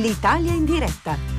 l'Italia in diretta.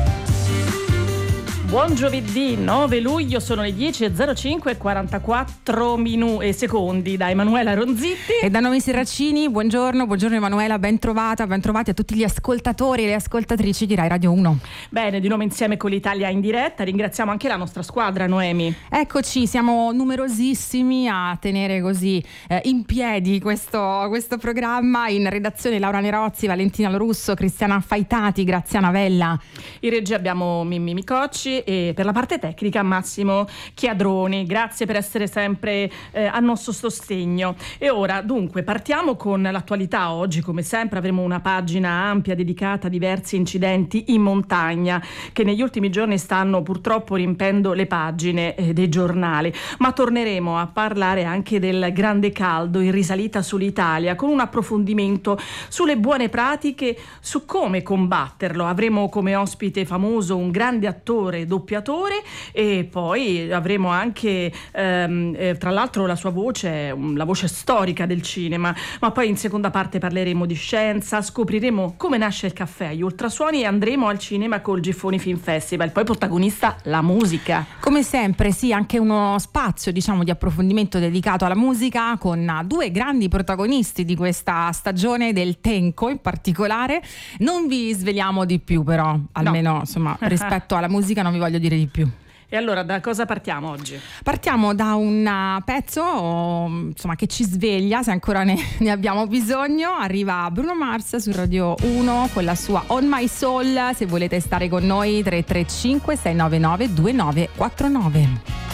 Buon giovedì 9 luglio, sono le 10.05 e 44 secondi da Emanuela Ronzitti e da Noemi Serracini. Buongiorno Emanuela, ben trovati a tutti gli ascoltatori e le ascoltatrici di Rai Radio 1. Bene, di nuovo insieme con l'Italia in diretta. Ringraziamo anche la nostra squadra, Noemi. Eccoci, siamo numerosissimi a tenere così in piedi questo programma. In redazione Laura Nerozzi, Valentina Lorusso, Cristiana Faitati, Graziana Vella. In regia abbiamo Mimmi Micocci e per la parte tecnica Massimo Chiadroni. Grazie per essere sempre a nostro sostegno. E ora dunque partiamo con l'attualità. Oggi come sempre avremo una pagina ampia dedicata a diversi incidenti in montagna che negli ultimi giorni stanno purtroppo riempendo le pagine dei giornali, ma torneremo a parlare anche del grande caldo in risalita sull'Italia con un approfondimento sulle buone pratiche, su come combatterlo. Avremo come ospite famoso un grande attore, doppiatore, e poi avremo anche tra l'altro la sua voce, la voce storica del cinema, ma poi in seconda parte parleremo di scienza, scopriremo come nasce il caffè agli ultrasuoni e andremo al cinema col Giffoni Film Festival. Poi protagonista la musica. Come sempre sì, anche uno spazio di approfondimento dedicato alla musica con due grandi protagonisti di questa stagione del Tenco in particolare. Non vi sveliamo di più però, almeno no. Rispetto alla musica non vi voglio dire di più. E allora da cosa partiamo oggi? Partiamo da un pezzo che ci sveglia, se ancora ne abbiamo bisogno. Arriva Bruno Mars su Radio 1 con la sua On My Soul. Se volete stare con noi 335 699 2949.